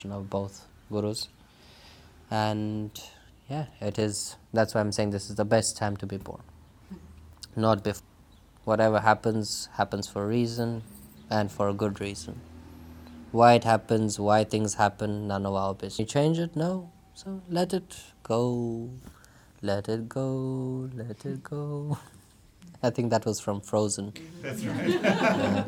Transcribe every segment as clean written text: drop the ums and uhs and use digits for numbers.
of both gurus. And yeah, it is. That's why I'm saying this is the best time to be born, not before. Whatever happens, happens for a reason and for a good reason. Why it happens, why things happen, none of our business. You change it? No. So let it go. Let it go. Let it go. I think that was from Frozen. That's right.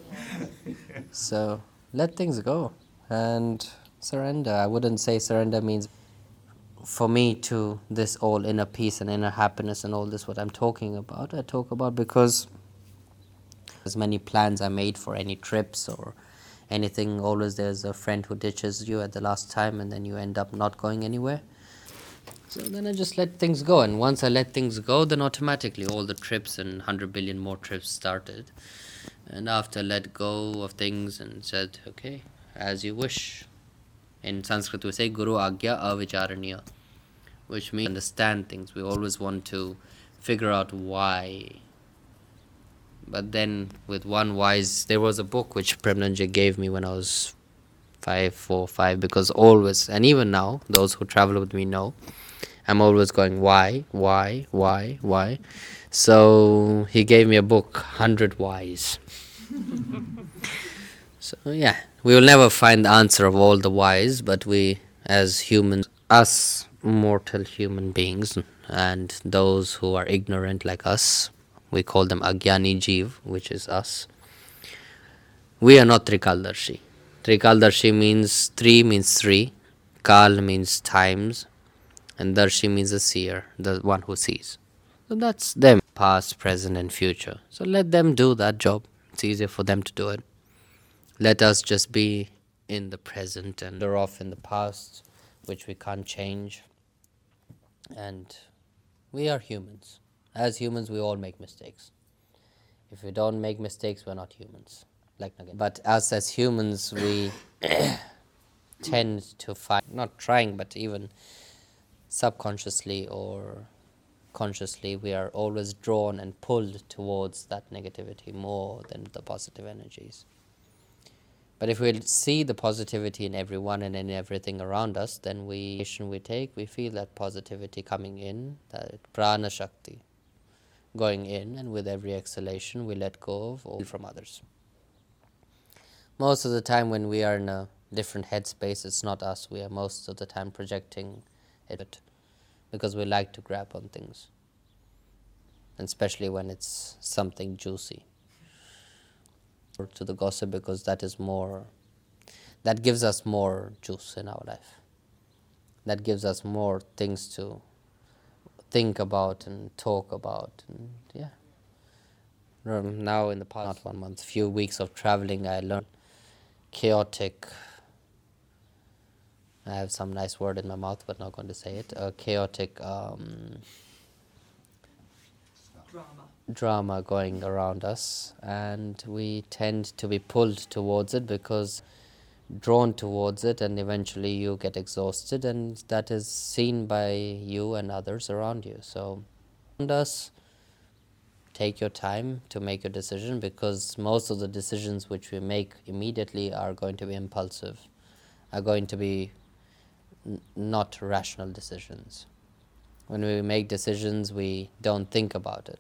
So let things go and surrender. I wouldn't say surrender means for me to this all inner peace and inner happiness and all this what I'm talking about. I talk about because as many plans I made for any trips or anything, always there's a friend who ditches you at the last time and then you end up not going anywhere. So then I just let things go, and once I let things go, then automatically all the trips and 100 billion more trips started. And after I let go of things and said, okay, as you wish. In Sanskrit we say Guru Agya Avicharaniya, which means understand things. We always want to figure out why. But then with one wise, there was a book which Premnanji gave me when I was 5, because always, and even now, those who travel with me know, I'm always going, why? So he gave me a book, 100 Whys. So yeah, we will never find the answer of all the whys, but we, as humans, us mortal human beings, and those who are ignorant like us, we call them Agyani Jeev, which is us. We are not Trikaldarshi. Trikaldarshi means three, Kal means times, and Darshi means a seer, the one who sees. So that's them, past, present, and future. So let them do that job. It's easier for them to do it. Let us just be in the present and they're off in the past, which we can't change. And we are humans. As humans, we all make mistakes. If we don't make mistakes, we're not humans. But us as humans, we tend to find, not trying, but even subconsciously or consciously, we are always drawn and pulled towards that negativity more than the positive energies. But if we see the positivity in everyone and in everything around us, then we take, we feel that positivity coming in, that prana shakti going in, and with every exhalation we let go of all from others. Most of the time when we are in a different headspace, it's not us, we are most of the time projecting it because we like to grab on things, and especially when it's something juicy. To the gossip, because that gives us more juice in our life. That gives us more things to think about and talk about. And yeah. Now in the past, not 1 month, few weeks of traveling, I learned chaotic. I have some nice word in my mouth, but not going to say it. Chaotic drama going around us, and we tend to be pulled towards it because drawn towards it, and eventually you get exhausted, and that is seen by you and others around you. So around us, take your time to make your decision, because most of the decisions which we make immediately are going to be impulsive, are going to be not rational decisions. When we make decisions, we don't think about it.